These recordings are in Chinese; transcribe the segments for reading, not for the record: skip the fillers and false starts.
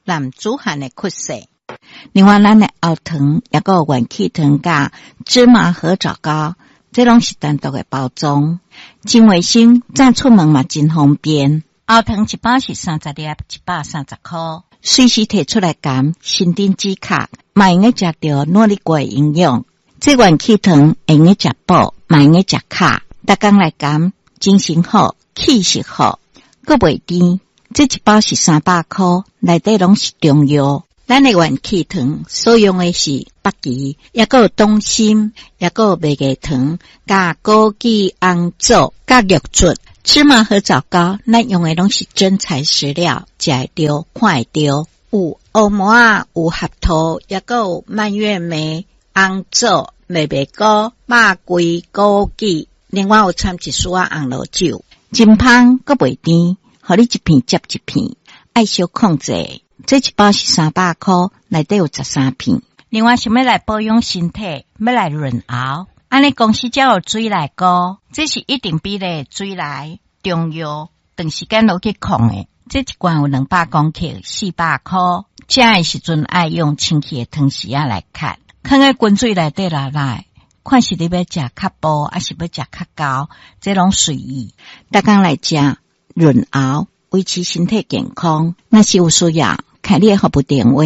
男子汉的缺失。另外，咱的熬糖也个有元气糖甲芝麻合枣糕，这拢是单独的包装，真卫生，早出门嘛真方便。熬糖一包是30粒，130块，随时摕出来含，身体止渴，嘛用个食到努力过的营养。这元气糖会用个食饱，嘛用个食卡，逐工来含，精神好，气色好，阁袂甜。这一包是300块，内底拢是中药。咱的元气糖所用的是北芪，也个有冬参，也个有麦芽糖，加枸杞、红枣，加玉竹。芝麻和枣糕，咱用的拢是真材实料，食会到，看会到。有黑麻仔，有合桃，也个有蔓越莓、红枣、麦芽糕、肉桂、枸杞，另外有掺一丝红萝酒，真香，阁袂甜，互你一片接一片，爱小控制。这一包是300块，内底有13片。另外，想要来保养身体，要来润喉，安尼公司才有水来膏，这是一定比例水来中药，长时间落去控的。这一罐有200公克，400块。食的时阵爱用清气的汤匙仔来吸，放在滚水内底来，看是你要食较薄，还是要食较高，这拢随意。逐工来食润喉，维持身体健康。若是有需要，开你的服务电话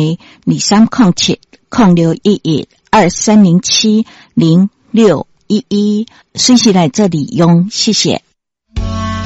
0307061123070611，随时来这里用，谢谢。